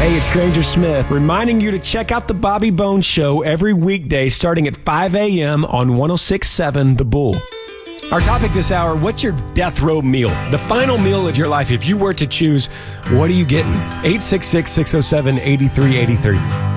Hey, it's Granger Smith reminding you to check out the Bobby Bones Show every weekday starting at 5 a.m. on 106.7 The Bull. Our topic this hour, what's your death row meal? The final meal of your life. If you were to choose, what are you getting? 866-607-8383.